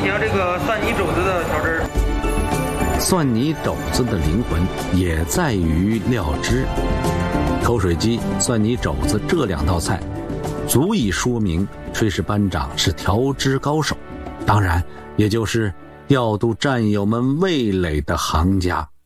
名这个蒜泥肘子的调汁儿。 蒜泥肘子的灵魂也在于料汁，口水鸡、蒜泥肘子这2道菜足以说明炊事班长是调汁高手，当然也就是调度战友们味蕾的行家。